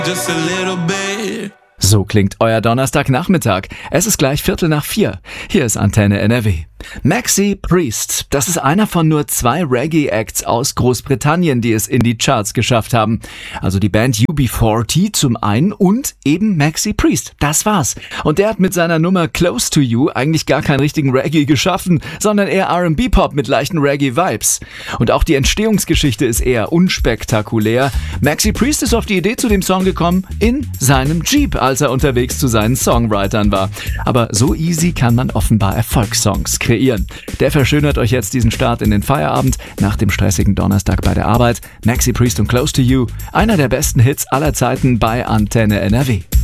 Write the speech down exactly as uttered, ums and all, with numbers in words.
Just a little bit. So klingt euer Donnerstagnachmittag. Es ist gleich Viertel nach vier. Hier ist Antenne N R W. Maxi Priest, das ist einer von nur zwei Reggae-Acts aus Großbritannien, die es in die Charts geschafft haben. Also die Band U B vierzig zum einen und eben Maxi Priest. Das war's. Und der hat mit seiner Nummer Close to You eigentlich gar keinen richtigen Reggae geschaffen, sondern eher R and B-Pop mit leichten Reggae-Vibes. Und auch die Entstehungsgeschichte ist eher unspektakulär. Maxi Priest ist auf die Idee zu dem Song gekommen in seinem Jeep, als er unterwegs zu seinen Songwritern war. Aber so easy kann man offenbar Erfolgssongs kreieren. Der verschönert euch jetzt diesen Start in den Feierabend nach dem stressigen Donnerstag bei der Arbeit. Maxi Priest und Close to You, einer der besten Hits aller Zeiten bei Antenne N R W.